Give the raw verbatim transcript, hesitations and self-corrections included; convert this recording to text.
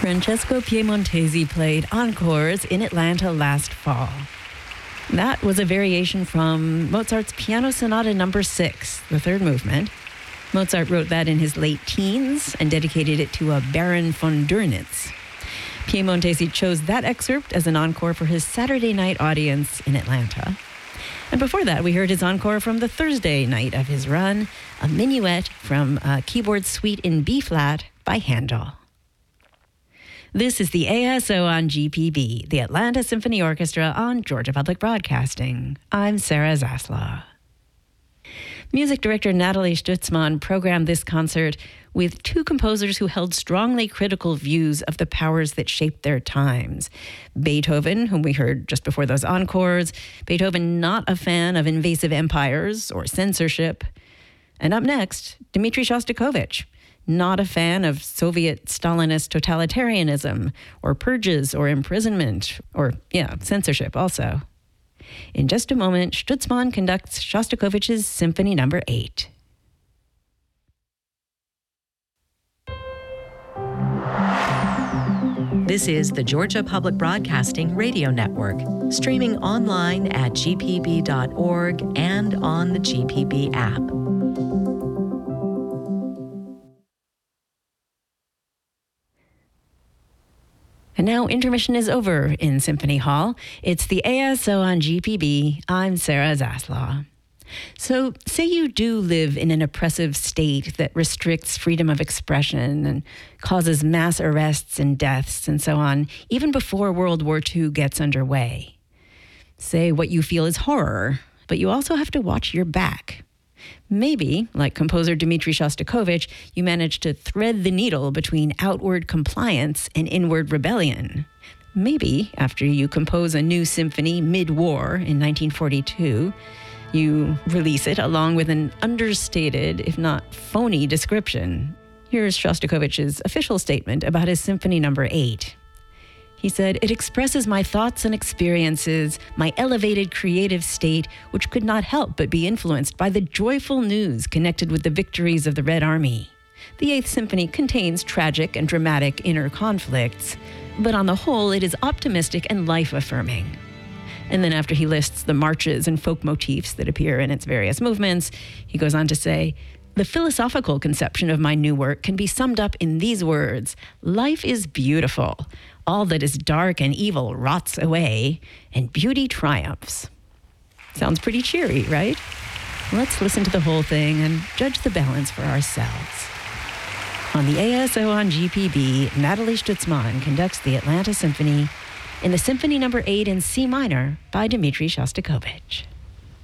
Francesco Piemontesi played Encores in Atlanta last fall. That was a variation from Mozart's Piano Sonata number six, the third movement. Mozart wrote that in his late teens and dedicated it to a Baron von Dürnitz. Piemontesi chose that excerpt as an encore for his Saturday night audience in Atlanta. And before that, we heard his encore from the Thursday night of his run, a minuet from a keyboard suite in B-flat by Handel. This is the A S O on G P B, the Atlanta Symphony Orchestra on Georgia Public Broadcasting. I'm Sarah Zaslaw. Music director Natalie Stutzman programmed this concert with two composers who held strongly critical views of the powers that shaped their times. Beethoven, whom we heard just before those encores, Beethoven not a fan of invasive empires or censorship. And up next, Dmitri Shostakovich, not a fan of Soviet Stalinist totalitarianism or purges or imprisonment or, yeah, censorship also. In just a moment, Stutzman conducts Shostakovich's Symphony Number eight. This is the Georgia Public Broadcasting Radio Network, streaming online at g p b dot org and on the G P B app. And now intermission is over in Symphony Hall. It's the A S O on G P B. I'm Sarah Zaslaw. So say you do live in an oppressive state that restricts freedom of expression and causes mass arrests and deaths and so on, even before World War Two gets underway. Say what you feel is horror, but you also have to watch your back. Maybe, like composer Dmitri Shostakovich, you manage to thread the needle between outward compliance and inward rebellion. Maybe, after you compose a new symphony mid-war in nineteen forty-two, you release it along with an understated, if not phony, description. Here's Shostakovich's official statement about his Symphony Number eight. He said, "It expresses my thoughts and experiences, my elevated creative state, which could not help but be influenced by the joyful news connected with the victories of the Red Army. The Eighth Symphony contains tragic and dramatic inner conflicts, but on the whole, it is optimistic and life-affirming." And then after he lists the marches and folk motifs that appear in its various movements, he goes on to say, "The philosophical conception of my new work can be summed up in these words: life is beautiful. All that is dark and evil rots away, and beauty triumphs." Sounds pretty cheery, right? Let's listen to the whole thing and judge the balance for ourselves. On the A S O on G P B, Natalie Stutzman conducts the Atlanta Symphony in the Symphony Number eight in C minor by Dmitri Shostakovich.